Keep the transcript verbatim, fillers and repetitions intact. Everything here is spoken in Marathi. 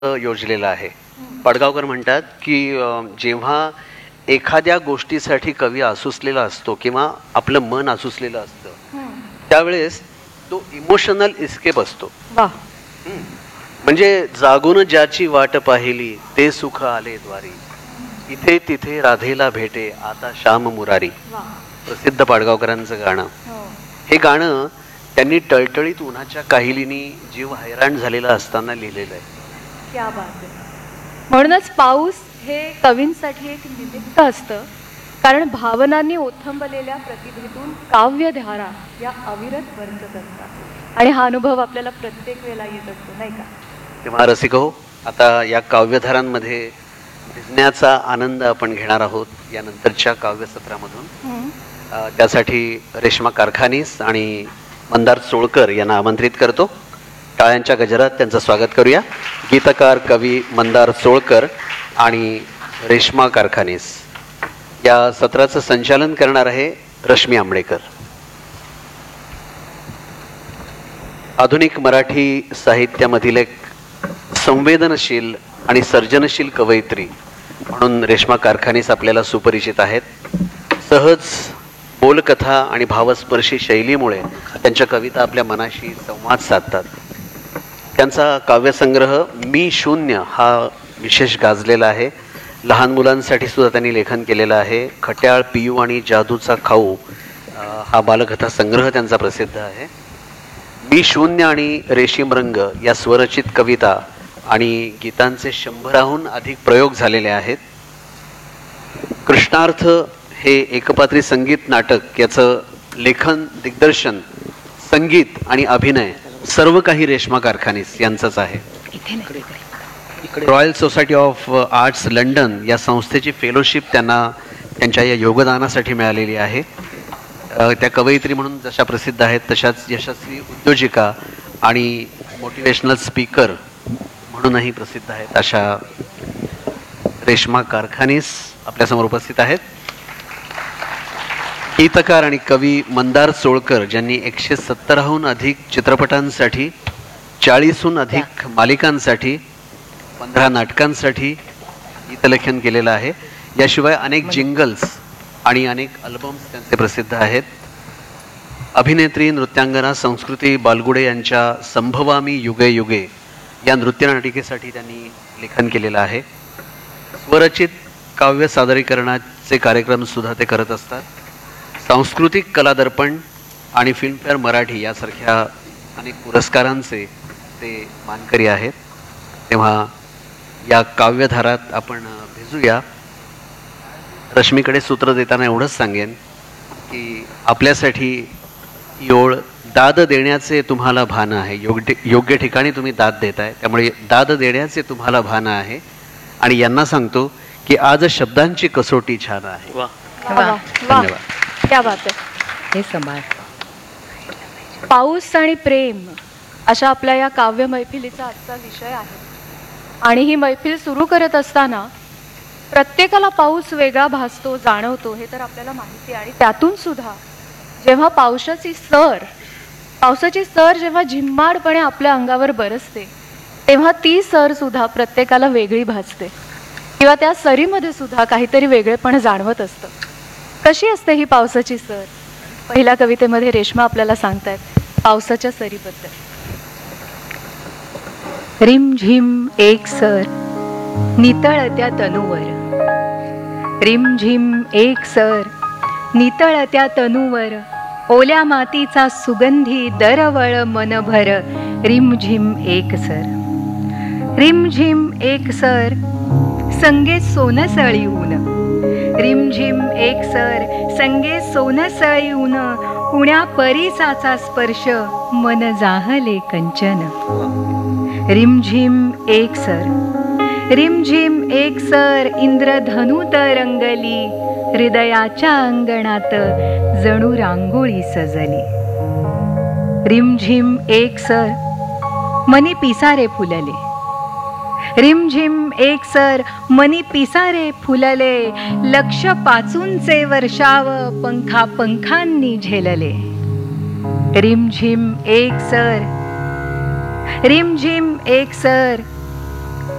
अ, योजलेलं आहे. पडगावकर म्हणतात की अ, जेव्हा एखाद्या गोष्टीसाठी कवी आसुसलेला असतो किंवा आपलं मन आसुसलेलं असतं त्यावेळेस तो इमोशनल इस्केप असतो. वा म्हणजे जागून ज्याची वाट पाहिली ते सुख आले द्वारी, इथे तिथे राधेला भेटे आता श्याम मुरारी. वा प्रसिद्ध पाडगावकरांचं गाणं. हो हे गाणं त्यांनी टळटळीत उन्हाच्या काहिलीनी जीव हैराण झालेला असताना लिहिलेलं आहे. क्या बात आहे. म्हणूनच पाऊस हे कवींसाठी एक निमित्त असतं, कारण भावनांनी ओथंबलेल्या प्रतिभेतून काव्यधारा या अविरत वर्तत असतात आणि हा अनुभव आपल्याला प्रत्येक वेळेला येत असतो, नाही का? तेव्हा रसिक हो, आता या काव्यधारांमध्ये भिजण्याचा आनंद आपण घेणार आहोत या नंतरच्या काव्यसत्रामधून. अ, त्यासाठी रेश्मा कारखानीस आणि मंदार सोळकर यांना आमंत्रित करतो. टाळ्यांच्या गजरात त्यांचं स्वागत करूया. गीतकार कवी मंदार सोळकर आणि रेश्मा कारखानीस. या सत्राचं संचालन करणार आहे रश्मी आंबळेकर. आधुनिक मराठी साहित्यामधील एक संवेदनशील आणि सर्जनशील कवयित्री म्हणून रेश्मा कारखानीस आपल्याला सुपरिचित आहेत. सहज बोलकथा आणि भावस्पर्शी शैलीमुळे त्यांच्या कविता आपल्या मनाशी संवाद साधतात. त्यांचा काव्यसंग्रह मी शून्य हा विशेष गाजलेला आहे. लहान मुलांसाठी सुद्धा त्यांनी लेखन केलेलं आहे. खट्याळ, पियू आणि जादूचा खाऊ हा बालकथा संग्रह त्यांचा प्रसिद्ध आहे. मी शून्य आणि रेशीम रंग या स्वरचित कविता आणि गीतांचे शंभराहून अधिक प्रयोग झालेले आहेत. कृष्णार्थ हे एकपात्री संगीत नाटक याचं लेखन, दिग्दर्शन, संगीत आणि अभिनय सर्व काही रेश्मा कारखानीस यांचंच आहे. Royal society of arts London या संस्थेची फेलोशिप त्यांना त्यांच्या या योगदानासाठी मिळालेली आहे. त्या कवयित्री म्हणून जशा प्रसिद्ध आहेत तशाच यशस्वी उद्योजिका आणि मोटिवेशनल स्पीकर म्हणूनही प्रसिद्ध आहेत अशा रेश्मा कारखानीस आपल्यासमोर उपस्थित आहेत. गीतकार आणि कवी मंदार सोळकर ज्यांनी एकशे सत्तरहून अधिक चित्रपटांसाठी, चाळीसहून अधिक मालिकांसाठी, पंधरा नाटकांसाठी गीतलेखन केलेलं आहे. याशिवाय अनेक जिंगल्स आणि अनेक अल्बम्स त्यांचे प्रसिद्ध आहेत. अभिनेत्री, नृत्यांगना संस्कृती बालगुडे यांच्या संभवामी युगे युगे या नृत्यनाटिकेसाठी त्यांनी लेखन केलेलं आहे. स्वरचित काव्य सादरीकरणाचे कार्यक्रम सुद्धा ते करत असतात. सांस्कृतिक कला दर्पण आणि फिल्मफेअर मराठी यासारख्या अनेक पुरस्कारांचे ते मानकरी आहेत. तेव्हा या काव्यधारात आपण भिजूया. रश्मीकडे सूत्र देताना एवढंच सांगेन की आपल्यासाठी योळ दाद देण्याचे तुम्हाला भान आहे. योग्य योग्य ठिकाणी तुम्ही दाद देताय, त्यामुळे दाद देण्याचे तुम्हाला भान आहे. आणि यांना सांगतो की आज शब्दांची कसोटी छान आहे. वा वा धन्यवाद. क्या बात आहे. हे संभाळ. पाऊस आणि प्रेम अशा आपल्या या काव्य मैफिलीचा आजचा विषय आहे. आणि ही मैफिल सुरू करत असताना प्रत्येकाला पाऊस वेगळा भासतो, जाणवतो, हे तर आपल्याला माहिती आहे. आणि त्यातून सुद्धा जेव्हा पावसाची सर पावसाची सर जेव्हा झिम्माडपणे आपल्या अंगावर बरसते तेव्हा ती सर सुद्धा प्रत्येकाला वेगळी भासते किंवा त्या सरीमध्ये सुद्धा काहीतरी वेगळेपण जाणवत असतं. कशी असते ही पावसाची सर? पहिल्या कवितेमध्ये रेश्मा आपल्याला सांगतायत पावसाच्या सरीबद्दल. रिमझिम एक सर नितळत्या तनुवर, रिमझिम एक सर नितळत्या तनुवर, ओल्या मातीचा सुगंधी दरवळ मनभर. रिमझिम एक सर, रिमझिम एक सर संगे सोनसळी ऊन, रिमझिम एक सर संगे सोनसळी ऊन, पुण्या परीसाचा स्पर्श मन जाहले कंचन. रिमझिम एक सर, रिमझिम एक सर इंद्रधनु तरंगली, हृदयाच्या अंगणात जणू रांगोळी सजली. रिमझिम एक सर मनी पिसारे फुलले, रिमझिम एक सर मनी पिसारे फुलले, लक्ष पाचूनचे वर्षाव पंखा पंखांनी झेलले. रिमझिम एक सर, रिमझिम एक सर